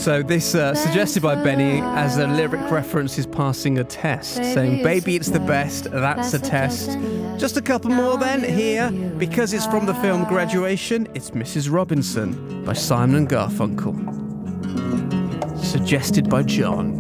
So this suggested by Benny as a lyric reference is passing a test, saying baby it's the best, that's a test. Just a couple more then here, because it's from the film Graduation. It's Mrs. Robinson by Simon and Garfunkel. Suggested by John.